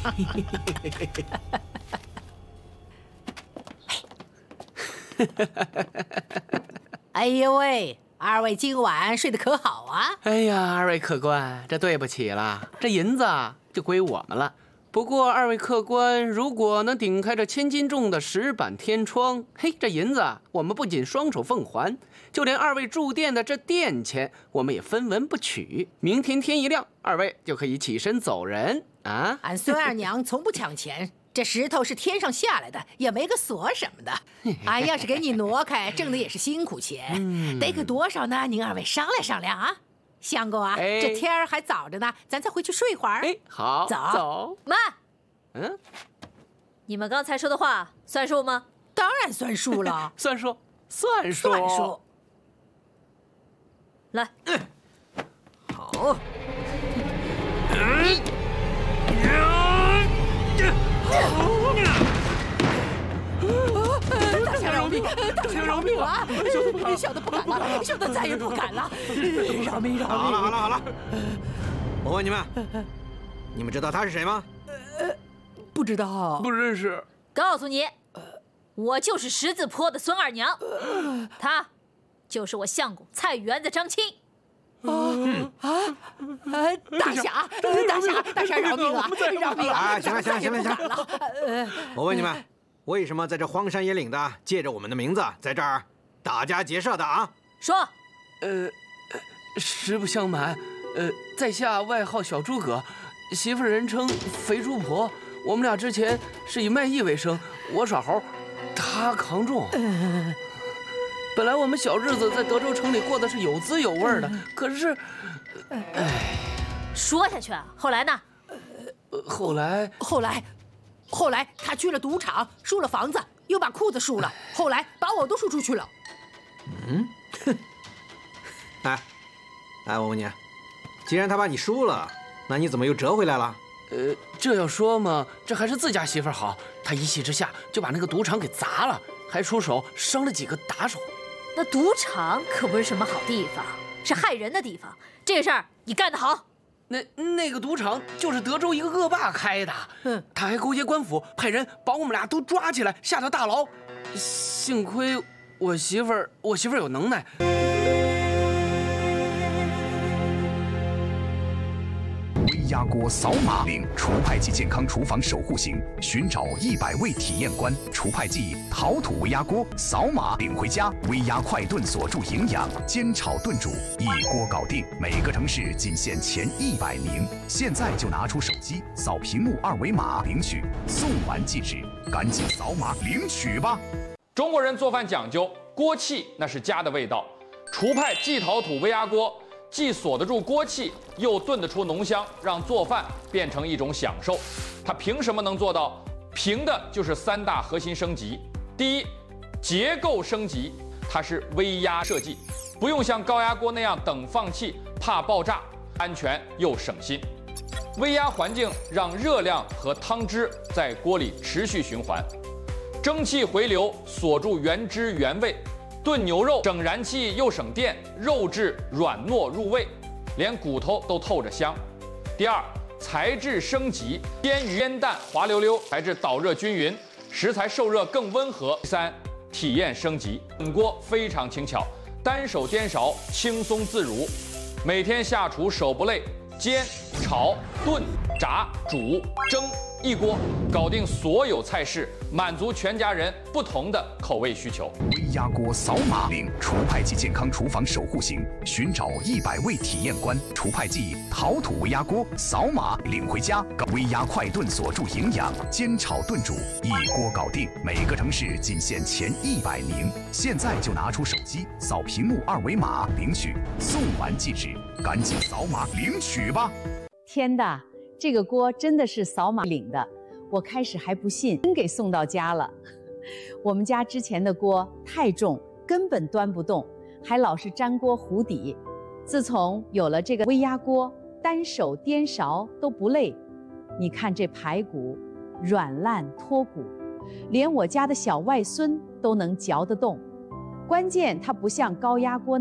哎呦喂，二位今晚睡得可好啊？ 哎呀，二位客官，这对不起了，这银子就归我们了。不过二位客官如果能顶开这1000斤重的石板天窗，嘿，这银子我们不仅双手奉还，就连二位住店的这店钱我们也分文不取。明天天一亮，二位就可以起身走人啊！ 俺孙二娘从不抢钱，这石头是天上下来的，也没个锁什么的。俺要是给你挪开，挣的也是辛苦钱，得个多少呢？您二位商量商量啊！相公啊，这天儿还早着呢，咱再回去睡会儿。 哎，好， 走。 慢。 嗯， 你们刚才说的话算数吗？ 当然算数了。 算数。 来。 好。大侠饶命！大侠饶命啊！小的不敢了，小的再也不敢了。饶命！饶命！ 好了，我问你们，你们知道他是谁吗？ 不知道， 不认识。 告诉你，我就是十字坡的孙二娘，她就是我相公蔡园的张青。 大侠，饶命啊！饶命啊！ 行了。我问你们，为什么在这荒山野岭的，借着我们的名字在这儿打家劫舍的啊？ 说。 实不相瞒，在下外号小诸葛，媳妇人称肥猪婆。我们俩之前是以卖艺为生，我耍猴，他扛重。本来我们小日子在德州城里过的是有滋有味的，可是， 说下去啊，后来呢？ 后来他去了赌场，输了房子，又把裤子输了，后来把我都输出去了。 哎，我问你，既然他把你输了，那你怎么又折回来了？ 这要说嘛，这还是自家媳妇好，他一气之下就把那个赌场给砸了，还出手伤了几个打手。 那赌场可不是什么好地方，是害人的地方。这个事儿你干得好。 那个赌场就是德州一个恶霸开的，他还勾结官府，派人把我们俩都抓起来，下到大牢。幸亏我媳妇儿有能耐。 微压锅扫码领除派剂健康厨房守护型，寻找100位体验官。除派剂陶土微压锅，扫码领回家。微压快炖锁住营养，煎炒炖煮一锅搞定。每个城市仅限前100名，现在就拿出手机扫屏幕2维码领取，送完即止，赶紧扫码领取吧。 中国人做饭讲究锅气，那是家的味道。除派即陶土微压锅。既锁得住锅气，又炖得出浓香，让做饭变成一种享受。它凭什么能做到？凭的就是3大核心升级。第一，结构升级，它是微压设计，不用像高压锅那样等放气，怕爆炸，安全又省心。微压环境让热量和汤汁在锅里持续循环，蒸汽回流锁住原汁原味。炖牛肉省燃气又省电，肉质软糯入味，连骨头都透着香。第二，材质升级，煎鱼煎蛋滑溜溜，材质导热均匀，食材受热更温和。第三，体验升级，本锅非常轻巧，单手颠勺轻松自如，每天下厨手不累，煎、炒、炖、炸、煮、蒸。一锅搞定所有菜式，满足全家人不同的口味需求。 微压锅扫码领除派剂健康厨房守护型，寻找100位体验官。除派剂陶土微压锅，扫码领回家。微压快炖锁住营养，煎炒炖煮一锅搞定。每个城市仅限前100名，现在就拿出手机扫屏幕2维码领取，送完即止，赶紧扫码领取吧。 天的！这个锅真的是扫码领的，我开始还不信，真给送到家了。我们家之前的锅太重，根本端不动，还老是粘锅糊底。自从有了这个微压锅，单手颠勺都不累。你看这排骨，软烂脱骨，连我家的小外孙都能嚼得动。关键它不像高压锅